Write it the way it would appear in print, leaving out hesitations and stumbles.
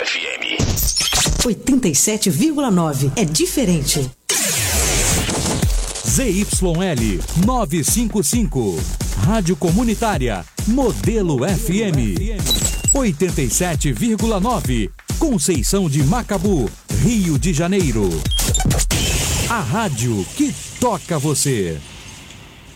FM 87,9 é diferente. ZYL 955, Rádio Comunitária, Modelo FM 87,9, Conceição de Macabu, Rio de Janeiro. A rádio que toca você.